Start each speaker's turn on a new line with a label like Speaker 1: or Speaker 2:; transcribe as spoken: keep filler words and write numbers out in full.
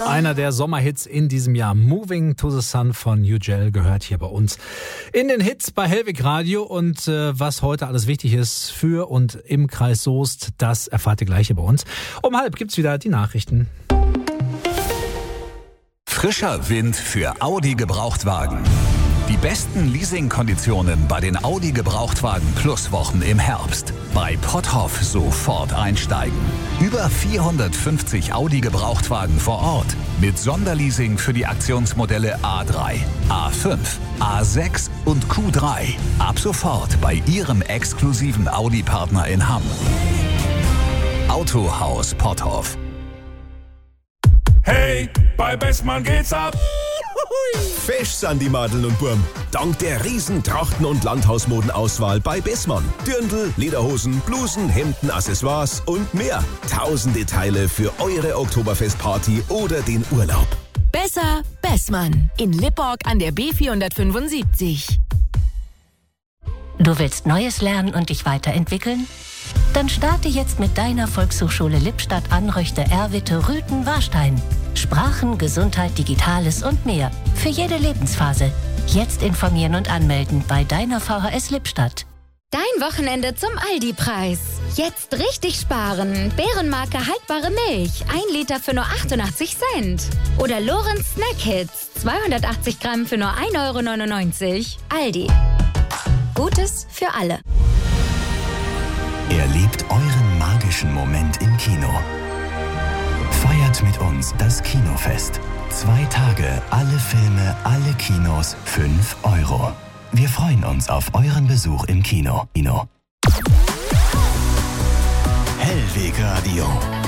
Speaker 1: Einer der Sommerhits in diesem Jahr. Moving to the Sun von Ugel gehört hier bei uns in den Hits bei Hellwig Radio. Und äh, was heute alles wichtig ist für und im Kreis Soest, das erfahrt ihr gleich hier bei uns. Um halb gibt's wieder die Nachrichten.
Speaker 2: Frischer Wind für Audi Gebrauchtwagen. Die besten Leasingkonditionen bei den Audi Gebrauchtwagen Plus Wochen im Herbst. Bei Potthoff sofort einsteigen. Über vierhundertfünfzig Audi Gebrauchtwagen vor Ort. Mit Sonderleasing für die Aktionsmodelle A drei, A fünf, A sechs und Q drei. Ab sofort bei Ihrem exklusiven Audi-Partner in Hamm. Autohaus Potthoff.
Speaker 3: Hey, bei Bessmann geht's ab.
Speaker 4: Fesch sind die Madeln und Burm. Dank der riesen Trachten- und Landhausmodenauswahl bei Bessmann. Dirndl, Lederhosen, Blusen, Hemden, Accessoires und mehr. Tausende Teile für eure Oktoberfestparty oder den Urlaub.
Speaker 5: Besser Bessmann in Lipporg an der B vierhundertfünfundsiebzig.
Speaker 6: Du willst Neues lernen und dich weiterentwickeln? Dann starte jetzt mit deiner Volkshochschule Lippstadt Anröchte Erwitte Rüthen Warstein. Sprachen, Gesundheit, Digitales und mehr. Für jede Lebensphase. Jetzt informieren und anmelden bei deiner V H S Lippstadt.
Speaker 7: Dein Wochenende zum Aldi-Preis. Jetzt richtig sparen. Bärenmarke haltbare Milch. Ein Liter für nur achtundachtzig Cent. Oder Lorenz Snack Hits. zweihundertachtzig Gramm für nur ein Euro neunundneunzig. Aldi. Gutes für alle.
Speaker 8: Erlebt euren magischen Moment im Kino. Feiert mit uns das Kinofest. Zwei Tage, alle Filme, alle Kinos, fünf Euro. Wir freuen uns auf euren Besuch im Kino. Kino. Hellwig Radio.